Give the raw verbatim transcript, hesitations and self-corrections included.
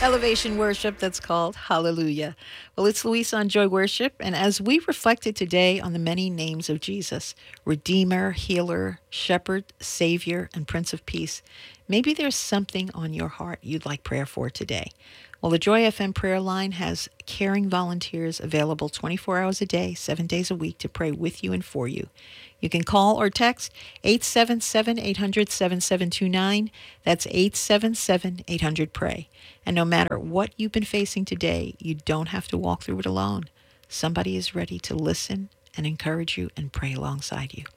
Elevation worship, that's called. Hallelujah. Well, it's Luis on Joy Worship, and as we reflected today on the many names of Jesus, Redeemer, Healer, Shepherd, Savior, and Prince of Peace, maybe there's something on your heart you'd like prayer for today. Well, the Joy F M prayer line has caring volunteers available twenty-four hours a day, seven days a week to pray with you and for you. You can call or text eight seven seven, eight hundred, seven seven two nine. That's eight seven seven, eight hundred, pray. And no matter what you've been facing today, you don't have to walk through it alone. Somebody is ready to listen and encourage you and pray alongside you.